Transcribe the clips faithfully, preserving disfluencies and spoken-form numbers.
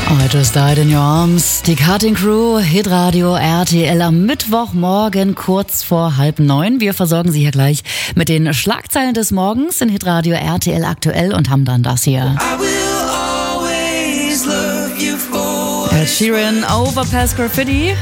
I Just Died in Your Arms. Die Cutting Crew, Hitradio R T L am Mittwochmorgen kurz vor halb neun. Wir versorgen Sie hier gleich mit den Schlagzeilen des Morgens in Hitradio R T L aktuell und haben dann das hier. Ed Sheeran, Overpass Graffiti.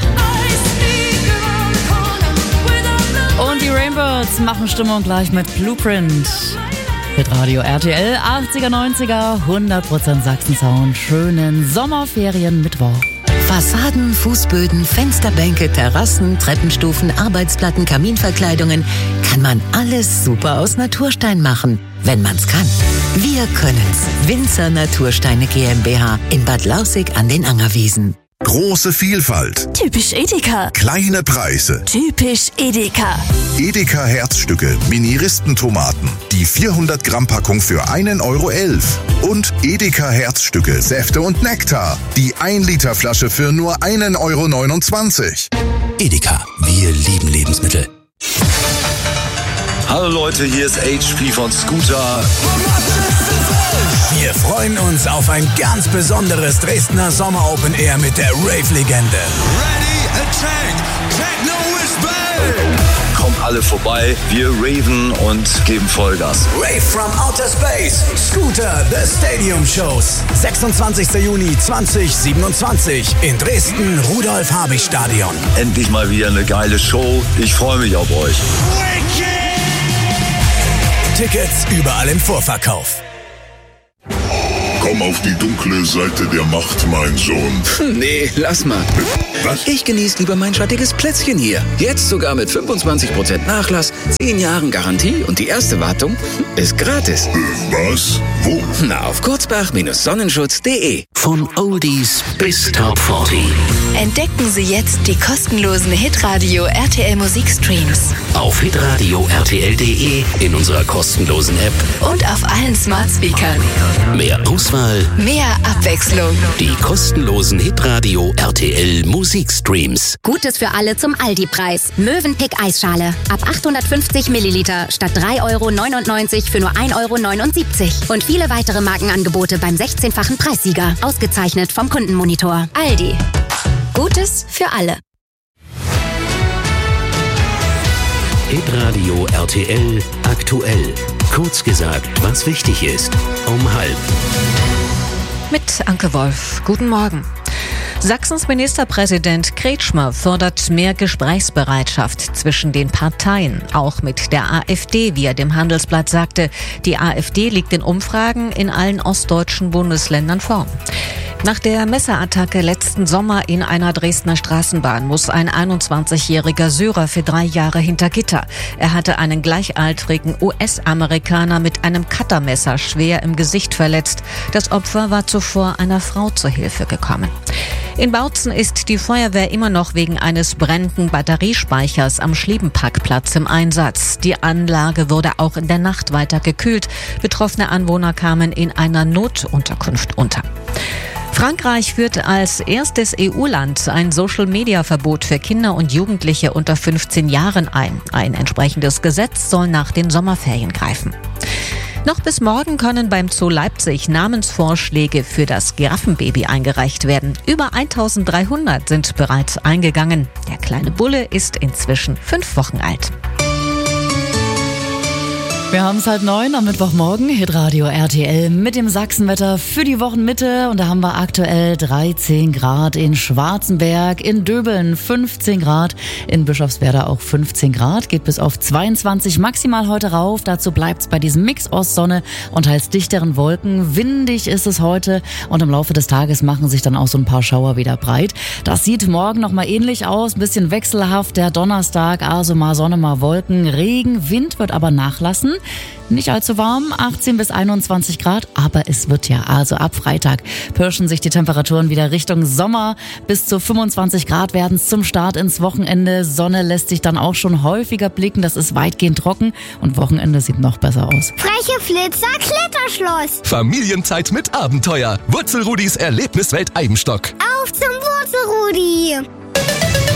Und die Rainbirds machen Stimmung gleich mit Blueprint. Hitradio R T L, achtziger, neunziger, hundert Prozent Sachsen-Sound. Schönen Sommerferien-Mittwoch. Fassaden, Fußböden, Fensterbänke, Terrassen, Treppenstufen, Arbeitsplatten, Kaminverkleidungen. Kann man alles super aus Naturstein machen, wenn man's kann. Wir können's. Winzer Natursteine GmbH in Bad Lausick an den Angerwiesen. Große Vielfalt. Typisch Edeka. Kleine Preise. Typisch Edeka. Edeka Herzstücke, Mini-Ristentomaten. Die vierhundert Gramm Packung für einen Euro elf. Und Edeka Herzstücke, Säfte und Nektar. Die ein Liter Flasche für nur einen Euro neunundzwanzig. Edeka, wir lieben Lebensmittel. Hallo Leute, hier ist H P von Scooter. Wir freuen uns auf ein ganz besonderes Dresdner Sommer Open Air mit der Rave-Legende. Ready, attack, techno is back. Kommt alle vorbei, wir raven und geben Vollgas. Rave from Outer Space, Scooter, The Stadium Shows. sechsundzwanzigster Juni zweitausendsiebenundzwanzig in Dresden, Rudolf-Habich-Stadion. Endlich mal wieder eine geile Show, ich freue mich auf euch. Tickets überall im Vorverkauf. Komm auf die dunkle Seite der Macht, mein Sohn. Nee, lass mal. Was? Ich genieße lieber mein schattiges Plätzchen hier. Jetzt sogar mit fünfundzwanzig Prozent Nachlass, zehn Jahren Garantie und die erste Wartung ist gratis. Äh, was? Wo? Na, auf kurzbach Sonnenschutz punkt de. Von Oldies bis Top vierzig. Entdecken Sie jetzt die kostenlosen Hitradio R T L Musikstreams. Auf hitradio R T L punkt de, in unserer kostenlosen App Und auf allen Smart Speakern. mehr Auswahl, Mehr Abwechslung. die kostenlosen Hitradio R T L Musikstreams. Gutes für alle zum Aldi-Preis. Mövenpick Eisschale. Ab achthundertfünfzig Milliliter statt drei Euro neunundneunzig für nur ein Euro neunundsiebzig. Und viele weitere Markenangebote beim sechzehnfachen Preissieger. Ausgezeichnet vom Kundenmonitor. Aldi. Gutes für alle. Hitradio R T L aktuell. Kurz gesagt, was wichtig ist. Um halb. Mit Anke Wolf. Guten Morgen. Sachsens Ministerpräsident Kretschmer fordert mehr Gesprächsbereitschaft zwischen den Parteien, auch mit der AfD, wie er dem Handelsblatt sagte. Die AfD liegt in Umfragen in allen ostdeutschen Bundesländern vorn. Nach der Messerattacke letzten Sommer in einer Dresdner Straßenbahn muss ein einundzwanzigjähriger Syrer für drei Jahre hinter Gitter. Er hatte einen gleichaltrigen U S-Amerikaner mit einem Cuttermesser schwer im Gesicht verletzt. Das Opfer war zuvor einer Frau zur Hilfe gekommen. In Bautzen ist die Feuerwehr immer noch wegen eines brennenden Batteriespeichers am Schliebenparkplatz im Einsatz. Die Anlage wurde auch in der Nacht weiter gekühlt. Betroffene Anwohner kamen in einer Notunterkunft unter. Frankreich führt als erstes E U-Land ein Social-Media-Verbot für Kinder und Jugendliche unter fünfzehn Jahren ein. Ein entsprechendes Gesetz soll nach den Sommerferien greifen. Noch bis morgen können beim Zoo Leipzig Namensvorschläge für das Giraffenbaby eingereicht werden. Über eintausenddreihundert sind bereits eingegangen. Der kleine Bulle ist inzwischen fünf Wochen alt. Wir haben es halb neun am Mittwochmorgen, Hitradio R T L mit dem Sachsenwetter für die Wochenmitte. Und da haben wir aktuell dreizehn Grad in Schwarzenberg, in Döbeln fünfzehn Grad, in Bischofswerda auch fünfzehn Grad, geht bis auf zweiundzwanzig maximal heute rauf. Dazu bleibt's bei diesem Mix aus Sonne und teils dichteren Wolken. Windig ist es heute und im Laufe des Tages machen sich dann auch so ein paar Schauer wieder breit. Das sieht morgen nochmal ähnlich aus, ein bisschen wechselhaft. Der Donnerstag, also mal Sonne, mal Wolken, Regen, Wind wird aber nachlassen. Nicht allzu warm, achtzehn bis einundzwanzig Grad, aber es wird ja, also ab Freitag pirschen sich die Temperaturen wieder Richtung Sommer. Bis zu fünfundzwanzig Grad werden es zum Start ins Wochenende. Sonne lässt sich dann auch schon häufiger blicken, das ist weitgehend trocken und Wochenende sieht noch besser aus. Freche Flitzer, Kletterschloss. Familienzeit mit Abenteuer. Wurzelrudis Erlebniswelt Eibenstock. Auf zum Wurzelrudi.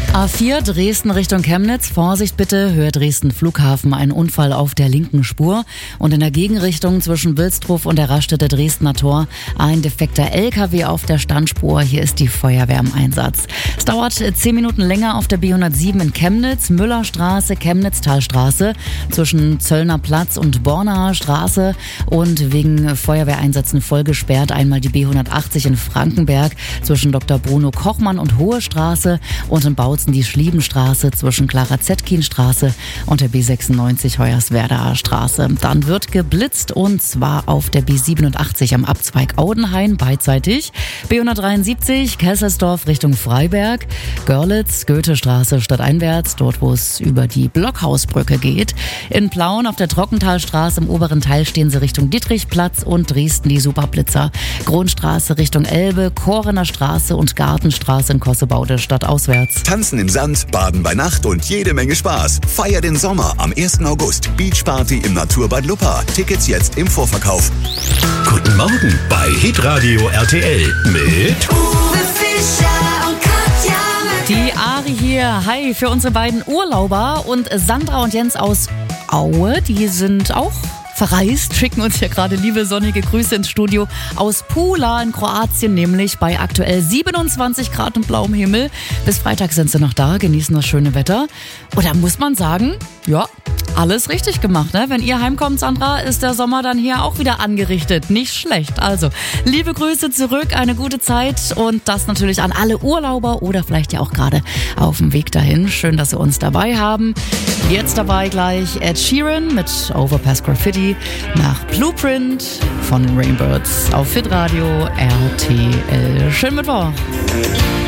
A vier Dresden Richtung Chemnitz. Vorsicht bitte, Höhe Dresden Flughafen. Ein Unfall auf der linken Spur. Und in der Gegenrichtung zwischen Wilsdruf und der Raststätte Dresdner Tor ein defekter L K W auf der Standspur. Hier ist die Feuerwehr im Einsatz. Es dauert zehn Minuten länger auf der B hundertsieben in Chemnitz. Müllerstraße, Chemnitztalstraße zwischen Zöllner Platz und Bornaer Straße. Und wegen Feuerwehreinsätzen voll gesperrt einmal die B hundertachtzig in Frankenberg zwischen Doktor Bruno Kochmann und Hohe Straße und in Bautzen die Schliebenstraße zwischen Clara Zetkin-Straße und der B sechsundneunzig Hoyerswerdaer Straße. Dann wird geblitzt und zwar auf der B siebenundachtzig am Abzweig Audenhain beidseitig. B hundertdreiundsiebzig Kesselsdorf Richtung Freiberg. Görlitz, Goethestraße stadteinwärts, dort wo es über die Blockhausbrücke geht. In Plauen auf der Trockentalstraße im oberen Teil stehen sie Richtung Dietrichplatz und Dresden die Superblitzer. Kronstraße Richtung Elbe, Korener Straße und Gartenstraße in Kossebaude stadtauswärts. Tanzen im Sand, Baden bei Nacht und jede Menge Spaß. Feier den Sommer am ersten August. Beachparty im Naturbad Luppa. Tickets jetzt im Vorverkauf. Guten Morgen bei Hitradio R T L mit Uwe Fischer und Katja. Die Ari hier. Hi für unsere beiden Urlauber und Sandra und Jens aus Aue. Die sind auch verreist, schicken uns hier gerade liebe sonnige Grüße ins Studio aus Pula in Kroatien, nämlich bei aktuell siebenundzwanzig Grad und blauem Himmel. Bis Freitag sind sie noch da, genießen das schöne Wetter. Und da muss man sagen, ja, alles richtig gemacht, ne? Wenn ihr heimkommt, Sandra, ist der Sommer dann hier auch wieder angerichtet. Nicht schlecht. Also, liebe Grüße zurück, eine gute Zeit und das natürlich an alle Urlauber oder vielleicht ja auch gerade auf dem Weg dahin. Schön, dass Sie uns dabei haben. Jetzt dabei gleich Ed Sheeran mit Overpass Graffiti nach Blueprint von den Rainbirds auf Hitradio R T L. Schönen Mittwoch.